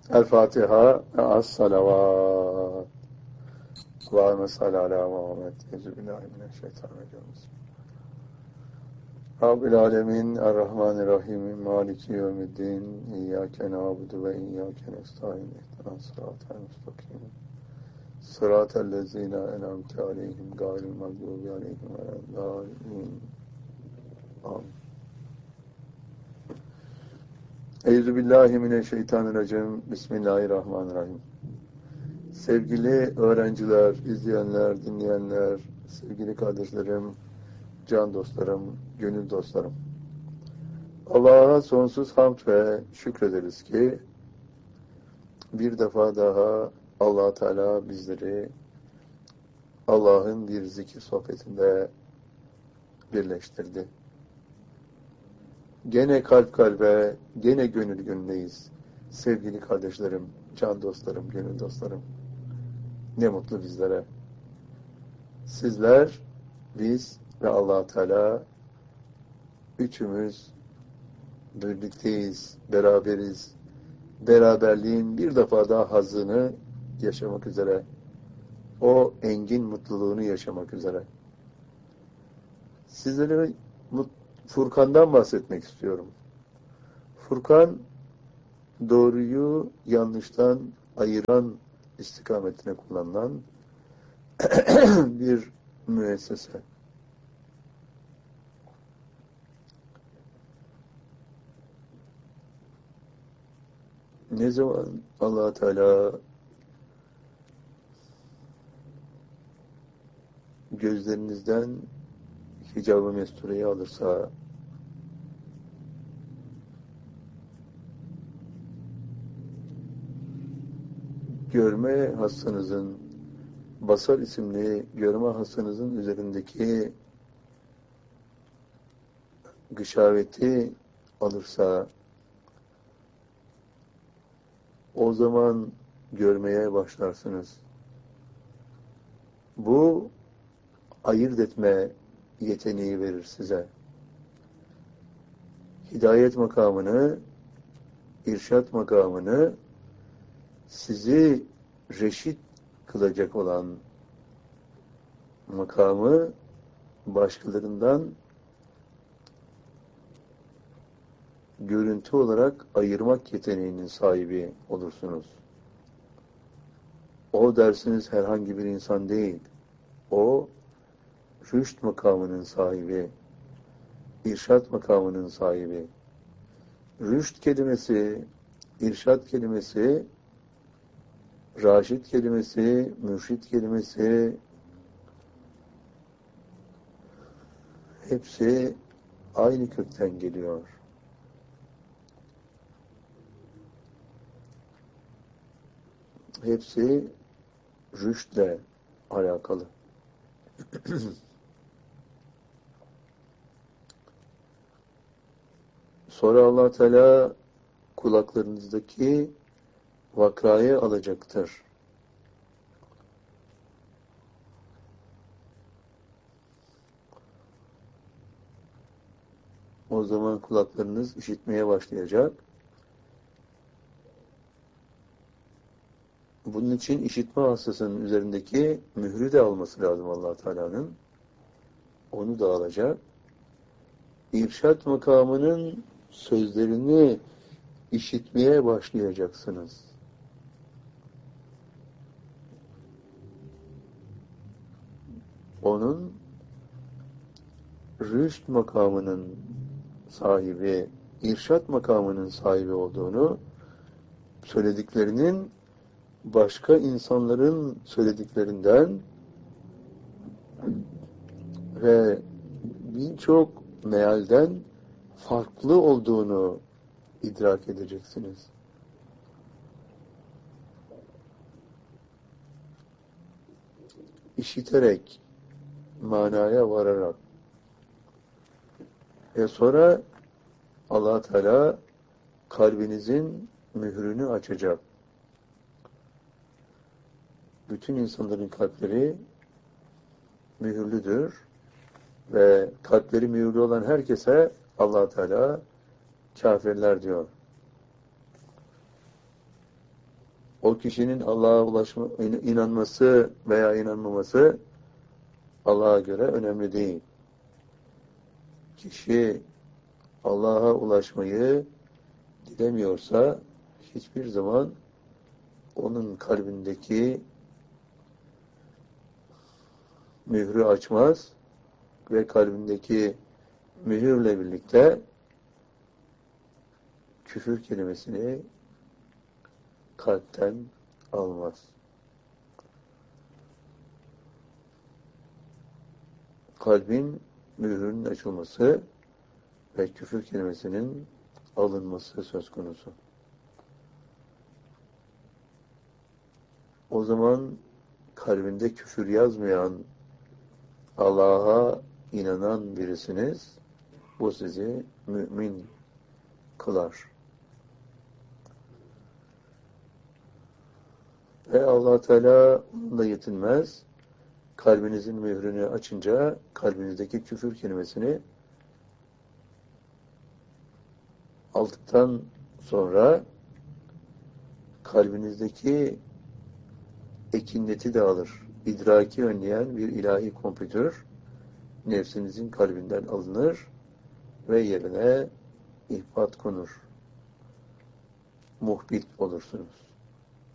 El-Fatiha ve as-salavat. Allahümme salli ala Muhammed. Euzubillahimineşşeytanirracim. Rabbil alemin, er-Rahmanir-Rahim, Maliki yevmiddin, İyyâke na'budu ve İyyâke nestaîn, ihdinas sıratal müstakîm. Sıratellezîne en'amte aleyhim, gâyril mağdûbi aleyhim veleddâllîn. Amin. Euzubillahimineşşeytanirracim. Bismillahirrahmanirrahim. Sevgili öğrenciler, izleyenler, dinleyenler, sevgili kardeşlerim, can dostlarım, gönül dostlarım. Allah'a sonsuz hamd ve şükrederiz ki bir defa daha Allah Teala bizleri Allah'ın bir zikir sohbetinde birleştirdi. Gene kalp kalbe, gene gönül gönüldeyiz. Sevgili kardeşlerim, can dostlarım, gönül dostlarım. Ne mutlu bizlere. Sizler, biz ve Allah Teala üçümüz birlikteyiz, beraberiz. Beraberliğin bir defa daha hazzını yaşamak üzere. O engin mutluluğunu yaşamak üzere. Sizlere Furkan'dan bahsetmek istiyorum. Furkan, doğruyu yanlıştan ayıran istikametine kullanılan bir müessese. Ne zaman Allah Teala gözlerinizden hicab-ı mestureyi alırsa, görme hassanızın, basar isimli görme hassanızın üzerindeki gışaveti alırsa, o zaman görmeye başlarsınız. Bu ayırt etme yeteneği verir size. Hidayet makamını, irşat makamını sizi reşit kılacak olan makamı başkalarından görüntü olarak ayırmak yeteneğinin sahibi olursunuz. O dersiniz herhangi bir insan değil. O rüşt makamının sahibi, irşat makamının sahibi. Rüşt kelimesi, irşat kelimesi, raşit kelimesi, mürşit kelimesi hepsi aynı kökten geliyor. Hepsi rüştle alakalı. Sonra Allah Teala kulaklarınızdaki vakrayı alacaktır. O zaman kulaklarınız işitmeye başlayacak. Bunun için işitme hassasının üzerindeki mührü de alması lazım Allah Teala'nın. Onu da alacak. İrşad makamının sözlerini işitmeye başlayacaksınız. Onun rüşt makamının sahibi, irşad makamının sahibi olduğunu, söylediklerinin başka insanların söylediklerinden ve birçok mealden farklı olduğunu idrak edeceksiniz. İşiterek, manaya vararak. Sonra Allah Teala kalbinizin mührünü açacak. Bütün insanların kalpleri mühürlüdür ve kalpleri mühürlü olan herkese Allah Teala kafirler diyor. O kişinin Allah'a inanması veya inanmaması Allah'a göre önemli değil. Kişi Allah'a ulaşmayı dilemiyorsa hiçbir zaman onun kalbindeki mührü açmaz ve kalbindeki mühürle birlikte küfür kelimesini kalpten almaz. Kalbin mührünün açılması ve küfür kelimesinin alınması söz konusu. O zaman kalbinde küfür yazmayan, Allah'a inanan birisiniz, bu sizi mümin kılar. Ve Allah Teala onunla yetinmez. Kalbinizin mührünü açınca kalbinizdeki küfür kelimesini aldıktan sonra kalbinizdeki ekinleti de alır. İdraki önleyen bir ilahi kompütör nefsinizin kalbinden alınır ve yerine ihbat konur. Muhbit olursunuz.